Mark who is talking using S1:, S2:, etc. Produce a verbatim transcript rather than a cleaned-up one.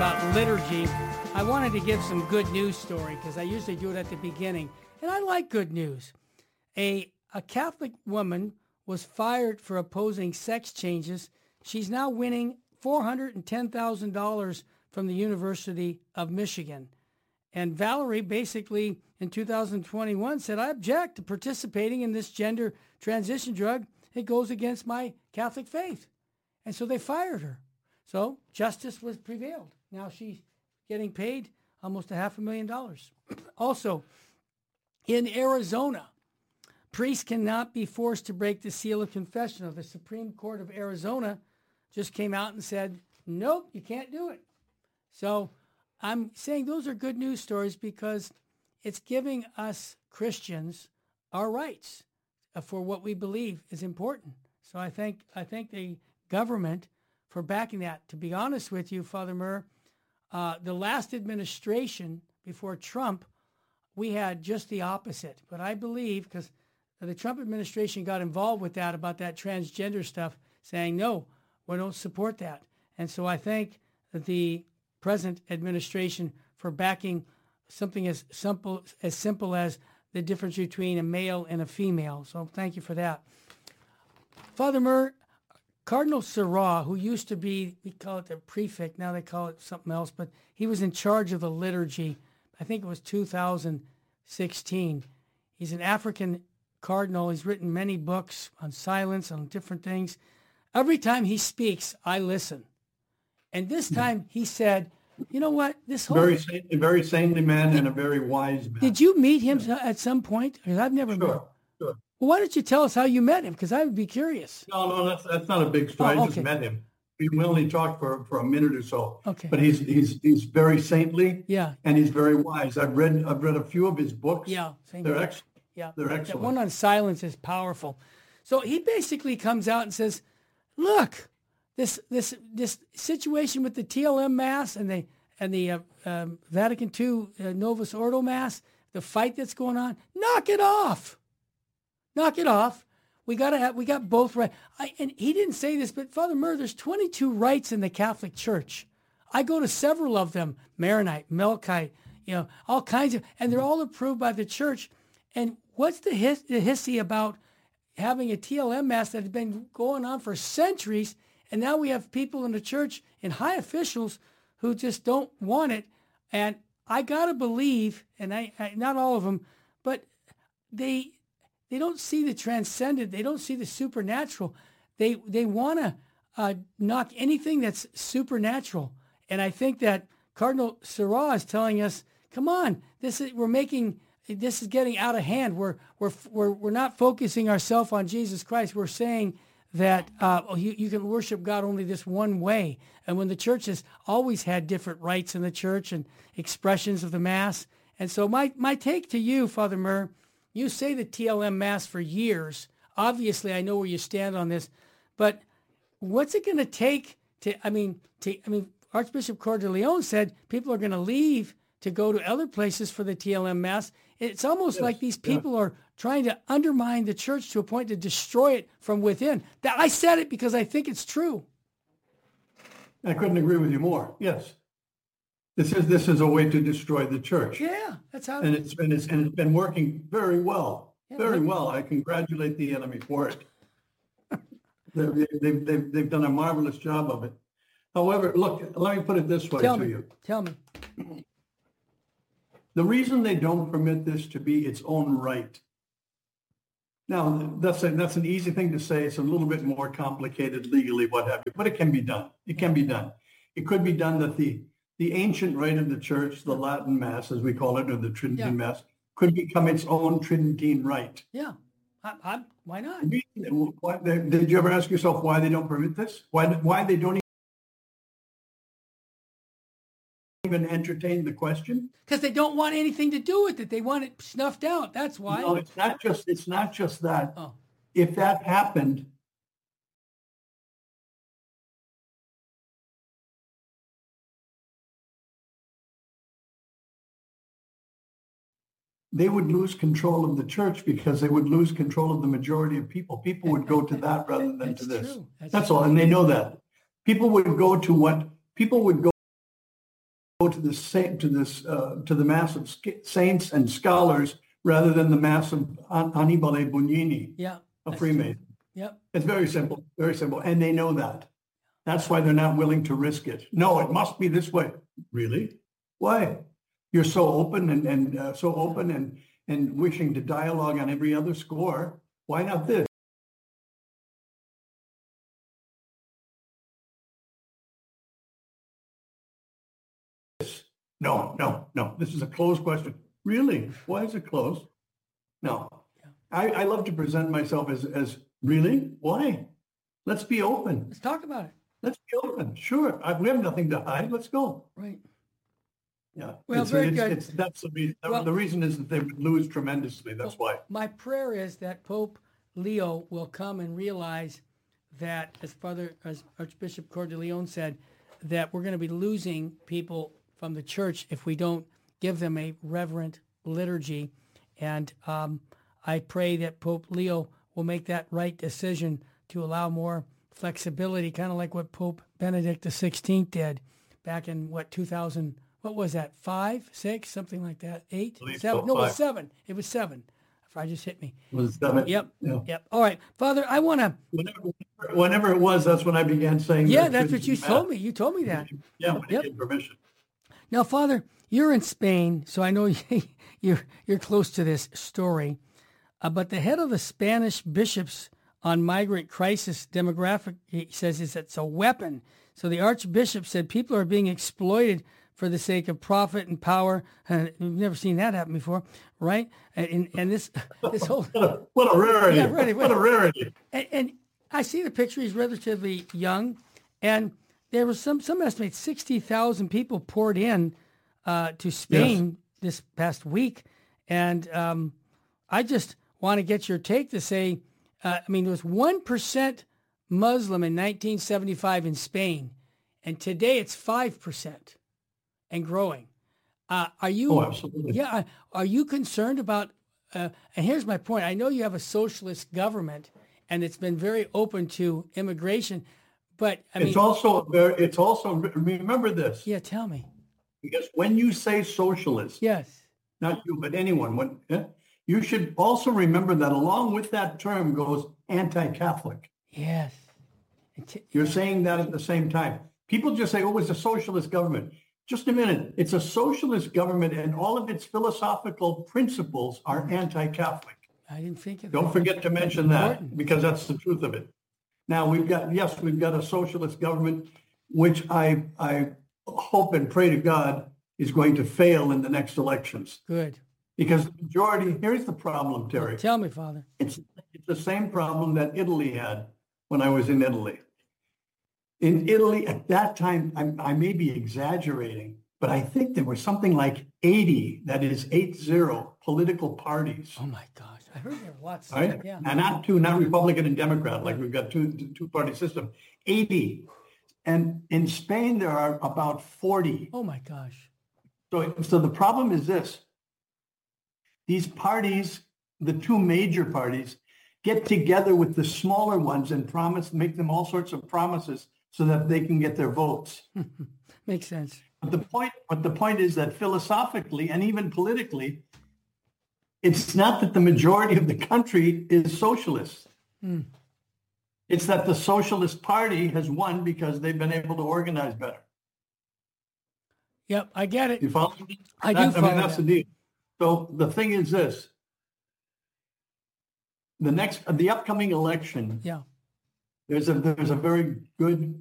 S1: about liturgy, I wanted to give some good news story because I usually do it at the beginning. And I like good news. A, a Catholic woman was fired for opposing sex changes. She's now winning four hundred ten thousand dollars from the University of Michigan. And Valerie basically in two thousand twenty-one said, I object to participating in this gender transition drug. It goes against my Catholic faith. And so they fired her. So justice was prevailed. Now she's getting paid almost a half a million dollars. Also, in Arizona, priests cannot be forced to break the seal of confession. The Supreme Court of Arizona just came out and said, nope, you can't do it. So I'm saying those are good news stories because it's giving us Christians our rights for what we believe is important. So I thank I thank the government for backing that. To be honest with you, Father Murr, uh, the last administration before Trump, we had just the opposite. But I believe, because the Trump administration got involved with that, about that transgender stuff, saying, no, we don't support that. And so I thank the present administration for backing something as simple as simple as the difference between a male and a female. So thank you for that. Father Murr, Cardinal Sarah, who used to be, we call it the prefect, now they call it something else, but he was in charge of the liturgy. I think it was two thousand sixteen. He's an African cardinal. He's written many books on silence, on different things. Every time he speaks, I listen. And this time he said, you know what? This whole
S2: very saintly, very saintly man did, and a very wise man.
S1: Did you meet him yeah. at some point? Because I've never
S2: sure,
S1: met him.
S2: Sure.
S1: Well, why don't you tell us how you met him? Because I would be curious.
S2: No, no, that's that's not a big story.
S1: Oh, okay.
S2: I just met him. We only talked for, for a minute or so.
S1: Okay.
S2: But he's he's he's very saintly.
S1: Yeah.
S2: And he's very wise. I've read I've read a few of his books.
S1: Yeah. Same
S2: They're
S1: here.
S2: excellent.
S1: Yeah.
S2: They're
S1: that,
S2: excellent.
S1: That one on silence is powerful. So he basically comes out and says, look, this this this situation with the T L M Mass and the and the uh, um, Vatican two uh, Novus Ordo Mass, the fight that's going on, knock it off. Knock it off. We gotta have, we got both right. I, and he didn't say this, but Father Murr, there's twenty-two rites in the Catholic Church. I go to several of them, Maronite, Melkite, you know, all kinds of, and they're all approved by the church. And what's the, his, the hissy about having a T L M Mass that has been going on for centuries, and now we have people in the church and high officials who just don't want it. And I gotta believe, and I, I not all of them, but they they don't see the transcendent. They don't see the supernatural. They they want to uh, knock anything that's supernatural. And I think that Cardinal Sarah is telling us, come on, this is we're making this is getting out of hand. We're we're we're we're not focusing ourselves on Jesus Christ. We're saying that uh, you, you can worship God only this one way. And when the church has always had different rites in the church and expressions of the Mass. And so my, my take to you, Father Murr, you say the T L M Mass for years. Obviously, I know where you stand on this. But what's it going to take to, I mean, to, I mean, Archbishop Cordileone said people are going to leave to go to other places for the T L M Mass. It's almost yes, like these people yeah. are trying to undermine the church to a point to destroy it from within. That I said it because I think it's true.
S2: I couldn't agree with you more. Yes. This is this is a way to destroy the church.
S1: Yeah, that's how.
S2: And it's been it's, and it's been working very well, yeah, very but, well. I congratulate the enemy for it. they've, they've, they've, they've done a marvelous job of it. However, look, let me put it this way
S1: Tell
S2: to
S1: me.
S2: you.
S1: Tell me.
S2: The reason they don't permit this to be its own right. Now, that's a, that's an easy thing to say. It's a little bit more complicated legally, what have you, but it can be done. It can be done. It could be done that the the ancient rite of the church, the Latin Mass, as we call it, or the Tridentine yeah. Mass, could become its own Tridentine rite.
S1: Yeah. I, I, why not?
S2: Why, did you ever ask yourself why they don't permit this? Why, why they don't even entertain the question?
S1: Because they don't want anything to do with it. They want it snuffed out. That's why.
S2: No, it's not just, it's not just that.
S1: Oh.
S2: If that happened, they would lose control of the church because they would lose control of the majority of people. People would go to that rather than
S1: That's
S2: to this.
S1: True. That's,
S2: That's
S1: true.
S2: all. And they know that. People would go to what, people would go to the sa- to this uh, to the mass of saints and scholars rather than the mass of Annibale Bugnini,
S1: Yeah.
S2: a Freemason.
S1: Yep.
S2: It's very simple, very simple, and they know that. That's why they're not willing to risk it. No, it must be this way. Really? Why? You're so open and, and uh, so open and, and wishing to dialogue on every other score. Why not this? No, no, no. This is a closed question. Really? Why is it closed? No. I, I love to present myself as, as really? Why? Let's be open.
S1: Let's talk about it.
S2: Let's be open. Sure. I, we have nothing to hide. Let's go.
S1: Right.
S2: Yeah.
S1: Well,
S2: it's,
S1: very
S2: it's,
S1: good.
S2: It's, that's the reason.
S1: Well,
S2: the reason is that they would lose tremendously. That's
S1: well,
S2: why.
S1: My prayer is that Pope Leo will come and realize that, as Father, as Archbishop Cordileone said, that we're going to be losing people from the church if we don't give them a reverent liturgy. And um, I pray that Pope Leo will make that right decision to allow more flexibility, kind of like what Pope Benedict the sixteenth did back in, what, two thousand, what was that, five, six, something like that, eight, seven?
S2: So,
S1: no, it was
S2: five.
S1: seven. It was seven. I just hit me.
S2: Was that
S1: Yep,
S2: yeah.
S1: yep. All right, Father, I want to...
S2: Whenever, whenever it was, that's when I began saying.
S1: Yeah,
S2: that
S1: that's what
S2: shouldn't
S1: you
S2: be
S1: told
S2: bad.
S1: me. You told me that.
S2: Yeah, when you
S1: Yep.
S2: get permission.
S1: Now, Father, you're in Spain, so I know you're you're close to this story. Uh, but the head of the Spanish bishops on migrant crisis demographic, he says, is it's a weapon. So the Archbishop said people are being exploited for the sake of profit and power. And we've never seen that happen before, right? And and, and this this whole
S2: What a, what a rarity.
S1: Yeah, right,
S2: What a rarity.
S1: and, and I see the picture. He's relatively young, and there was some some estimate sixty thousand people poured in uh, to Spain this past week, and um, I just want to get your take to say, uh, I mean, there was one percent Muslim in nineteen seventy-five in Spain, and today it's five percent and growing. Uh, are you?
S2: Oh, absolutely.
S1: Yeah. Are you concerned about? Uh, and here's my point. I know you have a socialist government, and it's been very open to immigration, but I mean,
S2: It's also very. It's also remember this.
S1: yeah. Tell me.
S2: Because when you say socialist,
S1: Yes.
S2: not you, but anyone, when, yeah, you should also remember that along with that term goes anti-Catholic.
S1: Yes. It-
S2: You're saying that at the same time. People just say, oh, it's a socialist government. Just a minute. It's a socialist government and all of its philosophical principles are anti-Catholic.
S1: I didn't think of that.
S2: Don't forget to mention that
S1: Important.
S2: because that's the truth of it. Now we've got, yes, we've got a socialist government, which I, I hope and pray to God is going to fail in the next elections.
S1: Good.
S2: Because the majority, here's the problem, Terry.
S1: Tell me, Father.
S2: It's, it's the same problem that Italy had when I was in Italy. In Italy at that time, I, I may be exaggerating, but I think there were something like eighty, that is eight zero, political parties.
S1: Oh my gosh. I heard there were lots.
S2: Right?
S1: Yeah.
S2: And not two, not Republican and Democrat, like we've got two, two party system, eighty. And in Spain, there are about forty.
S1: Oh my gosh.
S2: So, so the problem is this. These parties, the two major parties, get together with the smaller ones and promise, make them all sorts of promises so that they can get their votes.
S1: Makes sense.
S2: But the point, but the point is that philosophically and even politically, it's not that the majority of the country is socialist.
S1: Hmm.
S2: It's that the Socialist Party has won because they've been able to organize better.
S1: Yep, I get it.
S2: You follow me?
S1: I do
S2: That- I
S1: follow
S2: mean, that's
S1: that.
S2: the deal. So the thing is this. The next, the upcoming election,
S1: Yeah.
S2: there's a, there's a very good